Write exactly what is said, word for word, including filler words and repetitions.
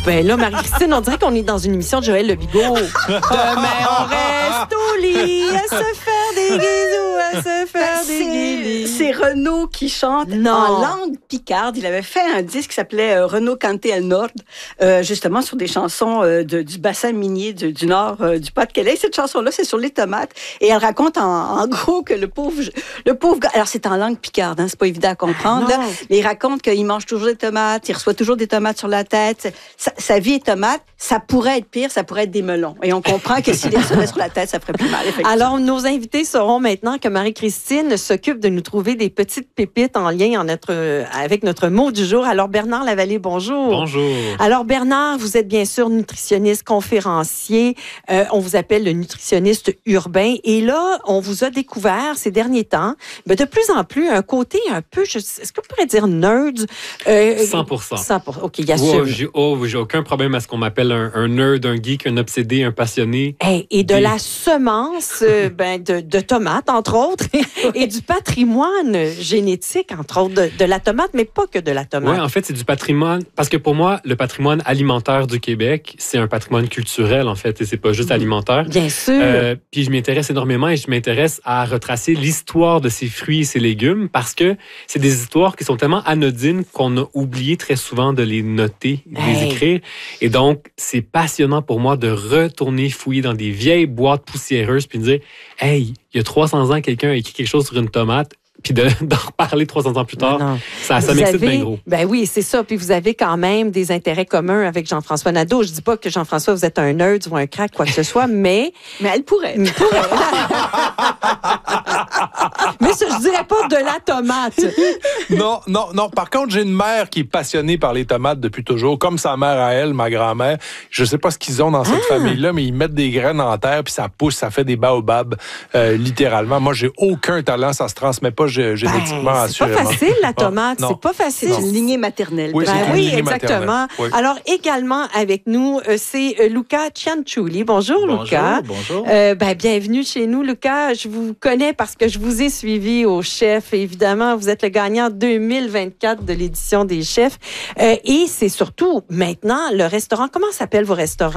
Ben là, Marie-Christine, on dirait qu'on est dans une émission de Joël Le Bigot. Demain, on reste au lit à se faire des bisous, à se faire Ben, des c'est, guilis. c'est Renaud qui chante Non. en langue picarde. Il avait fait un disque qui s'appelait euh, Renaud Cante el Nord, euh, justement sur des chansons euh, de, du bassin minier de, du nord euh, du Pas-de-Calais. Cette chanson-là, c'est sur les tomates. Et elle raconte en, en gros que le pauvre, le pauvre gars... Alors, c'est en langue picarde, hein, c'est pas évident à comprendre. Ah, là, mais il raconte qu'il mange toujours des tomates, il reçoit toujours des tomates sur la tête. Sa, sa vie est tomate. Ça pourrait être pire, ça pourrait être des melons. Et on comprend que s'il les recevait sur la tête, ça ferait plus mal, effectivement. Alors, nos invités sauront maintenant que Marie-Christine s'occupe de nous trouver des petites pépites en lien en notre, avec notre mot du jour. Alors, Bernard Lavallée, bonjour. Bonjour. Alors, Bernard, vous êtes bien sûr nutritionniste, conférencier. Euh, on vous appelle le nutritionniste urbain. Et là, on vous a découvert ces derniers temps, ben, de plus en plus, un côté un peu, je, est-ce que vous pourriez dire nerd? Euh, cent pour cent. cent pour cent. OK, il y a Oh, sûr. j'ai, oh, j'ai aucun problème à ce qu'on m'appelle un, un nerd, un geek, un obsédé, un passionné. Hey, et de Des- la semence euh, ben, de, de tomates, entre autres, et du patrimoine génétique, entre autres, de, de la tomate, mais pas que de la tomate. Oui, en fait, c'est du patrimoine. Parce que pour moi, le patrimoine alimentaire du Québec, c'est un patrimoine culturel, en fait, et c'est pas juste alimentaire. Bien sûr. Euh, puis je m'intéresse énormément et je m'intéresse à retracer l'histoire de ces fruits et ces légumes parce que c'est des histoires qui sont tellement anodines qu'on a oublié très souvent de les noter, de Hey. les écrire. Et donc, c'est passionnant pour moi de retourner fouiller dans des vieilles boîtes poussiéreuses puis de dire « Hey, il y a trois cents ans, quelqu'un a écrit quelque chose sur une tomate. » Puis de, d'en reparler trois cents ans plus tard, Non, non. ça, ça Vous m'excite avez- bien gros. Ben oui, c'est ça. Puis vous avez quand même des intérêts communs avec Jean-François Nadeau. Je dis pas que Jean-François, vous êtes un nerd ou un crack, quoi que ce soit, mais... Mais elle pourrait. mais ça, je dirais pas de la tomate. Non, non, non. Par contre, j'ai une mère qui est passionnée par les tomates depuis toujours, comme sa mère à elle, ma grand-mère. Je sais pas ce qu'ils ont dans cette Ah. famille-là, mais ils mettent des graines en terre, puis ça pousse, ça fait des baobabs, euh, littéralement. Moi, j'ai aucun talent, ça se transmet pas gé- génétiquement, Ben, c'est pas assurément. facile, la tomate. Non. c'est pas facile. C'est une lignée maternelle. Oui, Ben c'est une oui, lignée exactement. maternelle. Oui. Alors, également avec nous, euh, c'est euh, Luca Cianciulli. Bonjour, Bonjour, Luca. bonjour. Euh, ben, bienvenue chez nous, Luca. Je vous connais parce que je vous ai suivi au Chef. Évidemment, vous êtes le gagnant deux mille vingt-quatre de l'édition des Chefs. Euh, et c'est surtout maintenant le restaurant. Comment s'appellent vos restaurants?